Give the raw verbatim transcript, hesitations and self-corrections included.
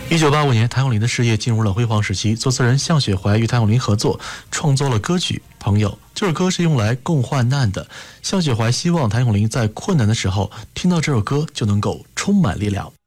一九八五年，谭咏麟的事业进入了辉煌时期。作词人向雪怀与谭咏麟合作创作了歌曲《朋友》，这首歌是用来共患难的。向雪怀希望谭咏麟在困难的时候听到这首歌就能够充满力量。